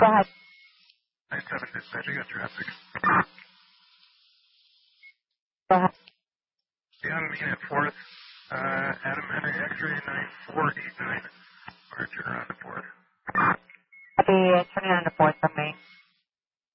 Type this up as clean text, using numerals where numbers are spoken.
Go ahead. 97 dispatch, I got traffic. Go ahead. Yeah, I'm meeting at 4th. Adam Henry, X-ray 9489. Or turn around to 4th. Copy, turning on to 4th from me.